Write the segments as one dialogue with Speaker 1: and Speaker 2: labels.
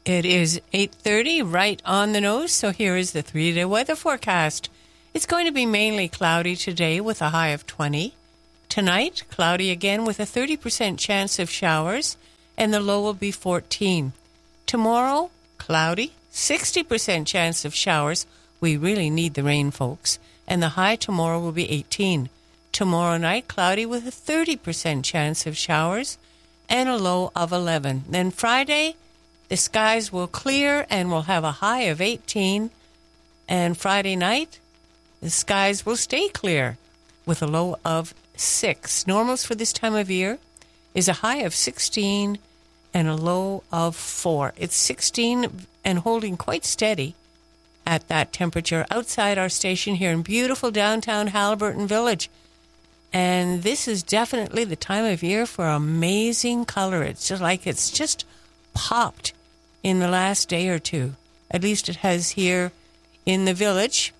Speaker 1: It is 8:30, right on the nose, so here is the 3-day weather forecast. It's going to be mainly cloudy today with a high of 20. Tonight, cloudy again with a 30% chance of showers, and the low will be 14. Tomorrow, cloudy, 60% chance of showers. We really need the rain, folks. And the high tomorrow will be 18. Tomorrow night, cloudy with a 30% chance of showers, and a low of 11. Then Friday, the skies will clear and we'll have a high of 18. And Friday night, the skies will stay clear with a low of 6. Normals for this time of year is a high of 16 and a low of 4. It's 16 and holding quite steady at that temperature outside our station here in beautiful downtown Haliburton Village. And this is definitely the time of year for amazing color. It's just popped in the last day or two. At least it has here in the village.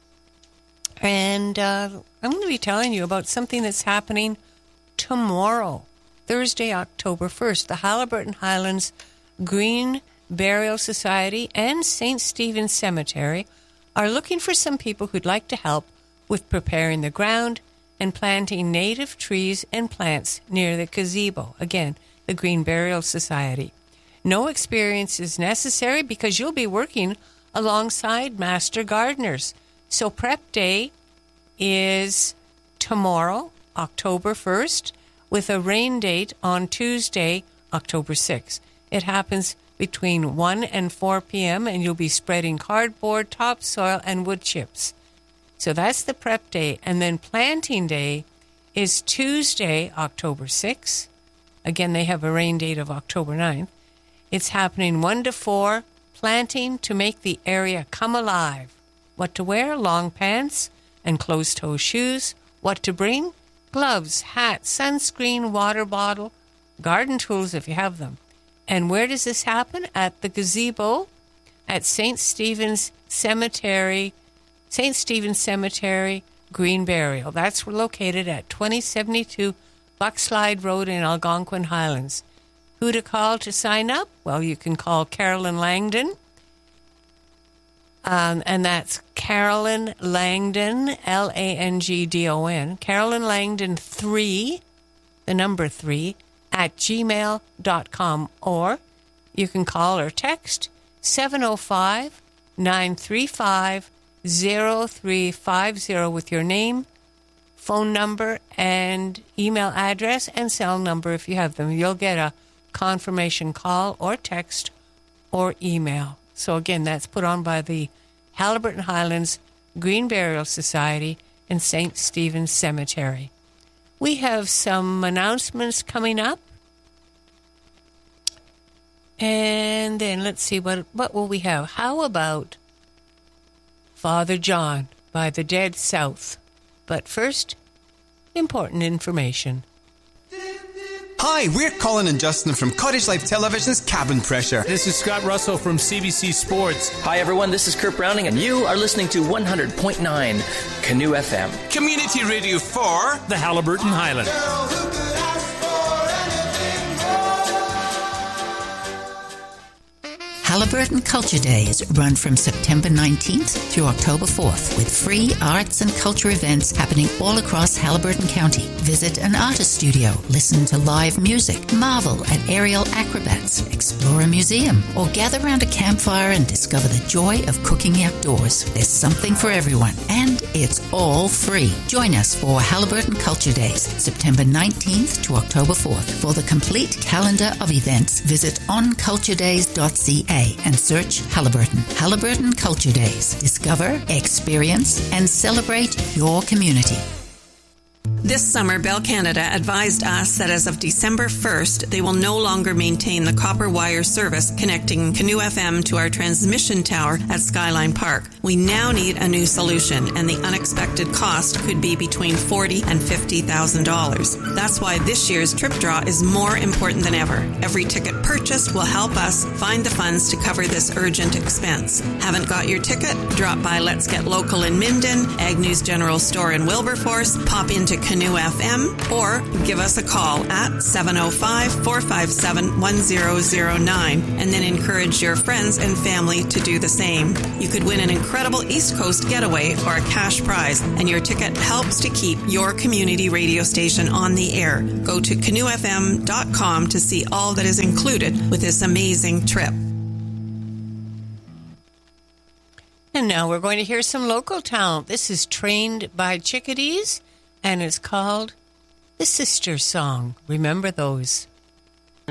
Speaker 1: And I'm going to be telling you about something that's happening tomorrow, Thursday, October 1st. The Haliburton Highlands Green Burial Society and St. Stephen's Cemetery are looking for some people who'd like to help with preparing the ground and planting native trees and plants near the gazebo. Again, the Green Burial Society. No experience is necessary because you'll be working alongside master gardeners. So prep day is tomorrow, October 1st, with a rain date on Tuesday, October 6th. It happens between 1 and 4 p.m., and you'll be spreading cardboard, topsoil, and wood chips. So that's the prep day. And then planting day is Tuesday, October 6th. Again, they have a rain date of October 9th. It's happening 1 to 4, planting to make the area come alive. What to wear? Long pants and closed-toe shoes. What to bring? Gloves, hat, sunscreen, water bottle, garden tools if you have them. And where does this happen? At the gazebo at St. Stephen's Cemetery, Green Burial. That's located at 2072 Buckslide Road in Algonquin Highlands. Who to call to sign up? Well, you can call Carolyn Langdon. And that's Carolyn Langdon, Langdon, Carolyn Langdon 3, the number 3, at gmail.com. Or you can call or text 705-935-0350 with your name, phone number, and email address and cell number if you have them. You'll get a confirmation call or text or email. So again, that's put on by the Haliburton Highlands Green Burial Society and St. Stephen's Cemetery. We have some announcements coming up. And then let's see, what will we have? How about Father John by the Dead South? But first, important information.
Speaker 2: Hi, we're Colin and Justin from Cottage Life Television's Cabin Pressure.
Speaker 3: This is Scott Russell from CBC Sports.
Speaker 4: Hi, everyone. This is Kurt Browning, and you are listening to 100.9 Canoe FM.
Speaker 2: Community radio for
Speaker 3: the Haliburton Highlands.
Speaker 5: Haliburton Culture Days run from September 19th through October 4th with free arts and culture events happening all across Haliburton County. Visit an artist studio, listen to live music, marvel at aerial acrobats, explore a museum, or gather around a campfire and discover the joy of cooking outdoors. There's something for everyone, and it's all free. Join us for Haliburton Culture Days, September 19th to October 4th. For the complete calendar of events, visit onculturedays.ca and search Haliburton. Haliburton Culture Days. Discover, experience, and celebrate your community.
Speaker 6: This summer, Bell Canada advised us that as of December 1st, they will no longer maintain the copper wire service connecting Canoe FM to our transmission tower at Skyline Park. We now need a new solution, and the unexpected cost could be between $40,000 and $50,000. That's why this year's trip draw is more important than ever. Every ticket purchased will help us find the funds to cover this urgent expense. Haven't got your ticket? Drop by Let's Get Local in Minden, Agnew's General Store in Wilberforce, pop into Canoe FM or give us a call at 705-457-1009 and then encourage your friends and family to do the same. You could win an incredible East Coast getaway or a cash prize, and your ticket helps to keep your community radio station on the air. Go to canoefm.com to see all that is included with this amazing trip.
Speaker 1: And now we're going to hear some local talent. This is Trained by Chickadees, and it's called The Sister Song. Remember those.